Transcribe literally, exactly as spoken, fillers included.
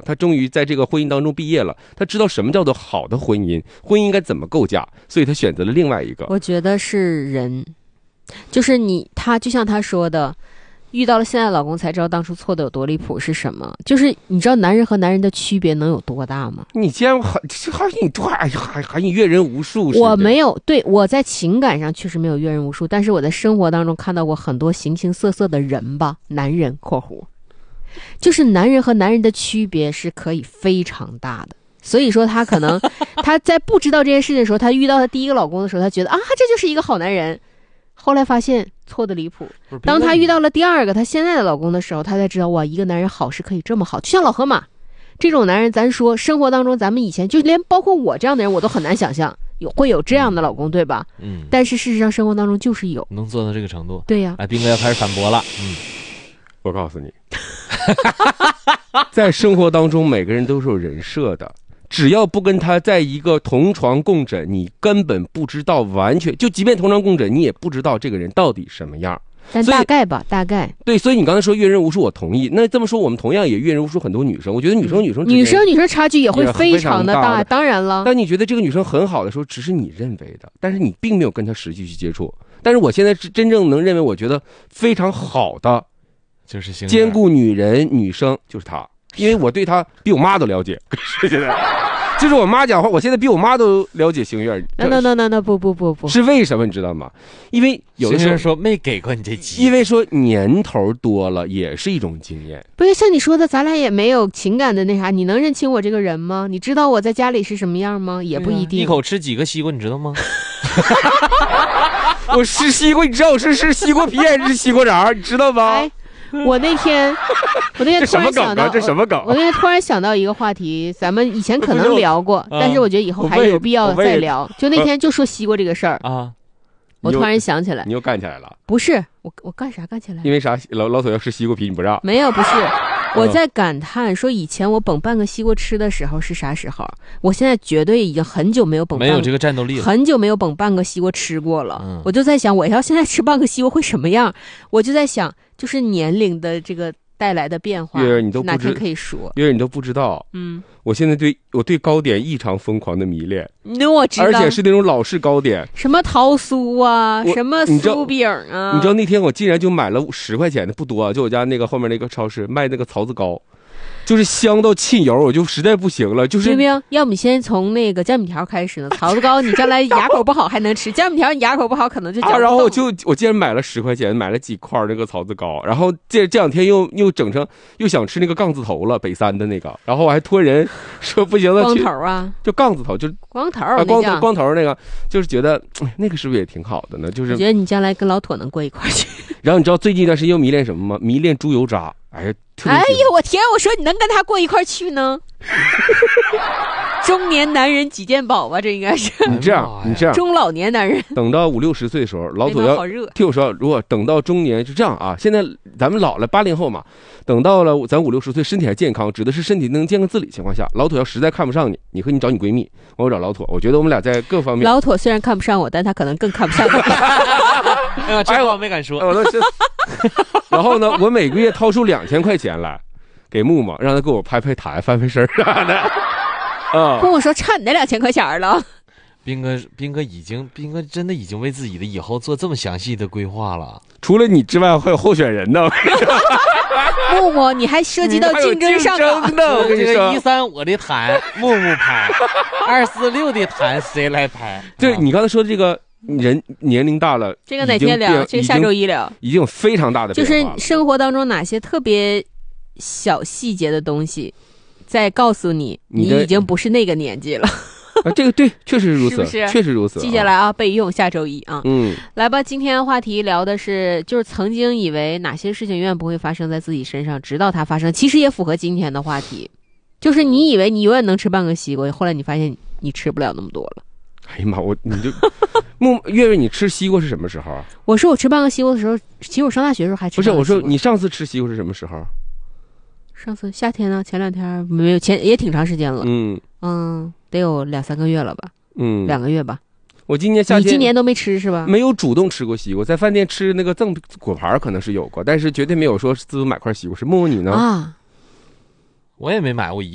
他终于在这个婚姻当中毕业了，他知道什么叫做好的婚姻，婚姻应该怎么构架，所以他选择了另外一个。 我觉得是人，就是你，他就像他说的，遇到了现在的老公才知道当初错的有多离谱是什么。就是你知道男人和男人的区别能有多大吗？ 你竟然还还你还还还你阅人无数。 我没有，对，我在情感上确实没有阅人无数，但是我在生活当中看到过很多形形色色的人吧，男人（括弧）就是男人和男人的区别是可以非常大的。所以说他可能他在不知道这件事情的时候，他遇到他第一个老公的时候，他觉得啊这就是一个好男人，后来发现错的离谱。当他遇到了第二个他现在的老公的时候，他才知道哇，一个男人好是可以这么好。就像老河马这种男人，咱说生活当中咱们以前就连包括我这样的人我都很难想象有会有这样的老公，对吧？ 嗯， 但是事实上生活当中就是有， 能做到这个程度。 对呀、 啊，哎，斌哥要开始反驳了。嗯， 我告诉你在生活当中每个人都是有人设的，只要不跟他在一个同床共枕，你根本不知道，完全就即便同床共枕你也不知道这个人到底什么样。 但大概吧，大概对，所以你刚才说阅人无数，我同意。那这么说，我们同样也阅人无数很多女生。我觉得女生、嗯、女生女生女生差距也会非常的大， 的当然了。 但你觉得这个女生很好的时候，只是你认为的，但是你并没有跟她实际去接触。但是我现在真正能认为，我觉得非常好的， 就是兼顾女人女生就是她，因为我对她比我妈都了解。现在。就是我妈讲话，我现在比我妈都了解星月。 那那那那那不不不不， 是为什么你知道吗？因为有的时候说没给过你这机， 因为说年头多了也是一种经验。 不是像你说的，咱俩也没有情感的那啥，你能认清我这个人吗？你知道我在家里是什么样吗？也不一定。 一口吃几个西瓜，你知道吗？ 我吃西瓜，你知道我是吃西瓜皮还是西瓜瓤，你知道吗？ 哎我那天，我那天突然想到， 这什么梗啊？ 我那天突然想到一个话题，咱们以前可能聊过，但是我觉得以后还有必要再聊。就那天就说西瓜这个事儿啊，我突然想起来， 你又干起来了？ 不是我，我干啥干起来？ 因为啥？老老左要吃西瓜皮，你不让？ 没有，不是。我在感叹说，以前我捧半个西瓜吃的时候是啥时候？我现在绝对已经很久没有捧半个， 没有这个战斗力了， 很久没有捧半个西瓜吃过了。 嗯、 我就在想，我要现在吃半个西瓜会什么样？我就在想，就是年龄的这个带来的变化， 月儿你都不知哪天可以说？ 月儿你都不知道，嗯，我现在对我对糕点异常疯狂的迷恋， 那我知道， 而且是那种老式糕点， 什么桃酥啊，什么酥饼啊， 你知道那天我竟然就买了十块钱的，不多、啊，就我家那个后面那个超市卖那个槽子糕。就是香到沁油，我就实在不行了。就是明明，要不你先从那个酱米条开始呢？槽子糕你将来牙口不好还能吃，酱米条你牙口不好可能就嚼不动。 啊。然后我就我竟然买了十块钱，买了几块那个槽子糕，然后这这两天又又整成又想吃那个杠字头了，北三的那个，然后我还托人说不行了， 光头啊， 就杠字头，就光头啊，光头光头那个，就是觉得、哎、那个是不是也挺好的呢？就是我觉得你将来跟老妥能过一块去。 然后你知道最近一段时间又迷恋什么吗？迷恋猪油渣。哎呀， 哎呀，我天！我说你能跟他过一块去呢？中年男人几件宝吧，这应该是。 你这样，你这样， 中老年男人等到五六十岁的时候，老左要听我说，如果等到中年就这样啊，现在咱们老了八零后嘛，等到了咱五六十岁，身体还健康，指的是身体能健康自理情况下，老左要实在看不上你，你和你找你闺蜜，我找老妥，我觉得我们俩在各方面。 老妥虽然看不上我，但他可能更看不上我。 哎呀，这话我没敢说， 我都是。然后呢，我每个月掏出两千块钱来给木木，让他给我拍拍痰、翻翻身啥的。啊， 跟我说差你那两千块钱了。 斌哥，斌哥已经，斌哥真的已经为自己的以后做这么详细的规划了。 除了你之外，还有候选人呢。 木木，你还涉及到竞争上的。我跟你说， 这个一三我的痰木木拍，二四六的痰谁来拍？ 对你刚才说的这个。人年龄大了， 这个哪天聊？这个下周一聊。 已经有非常大的变化， 就是生活当中哪些特别小细节的东西，在告诉你，你已经不是那个年纪了。 啊，这个对，确实如此， 是不是？ 确实如此。 记下来啊，备用下周一啊。 嗯， 来吧，今天话题聊的是，就是曾经以为哪些事情永远不会发生在自己身上，直到它发生，其实也符合今天的话题。就是你以为你永远能吃半个西瓜，后来你发现你吃不了那么多了。 哎呀妈，我你就木月月，你吃西瓜是什么时候啊？ 我说我吃半个西瓜的时候，其实我上大学的时候还吃。 不是，我说你上次吃西瓜是什么时候？ 上次夏天呢，前两天没有，前也挺长时间了。 嗯嗯，得有两三个月了吧？ 嗯， 两个月吧。 我今年夏天， 你今年都没吃是吧？ 没有主动吃过西瓜，在饭店吃那个赠果盘可能是有过，但是绝对没有说自己买块西瓜。是木木你呢？ 啊， 我也没买过一。